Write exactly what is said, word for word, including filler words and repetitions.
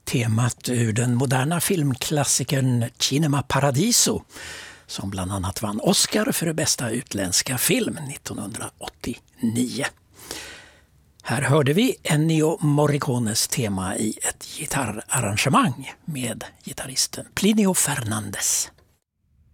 temat ur den moderna filmklassikern Cinema Paradiso, som bland annat vann Oscar för bästa utländska film nittonhundraåttionio. Här hörde vi Ennio Morricones tema i ett gitarrarrangemang med gitarristen Plinio Fernandez.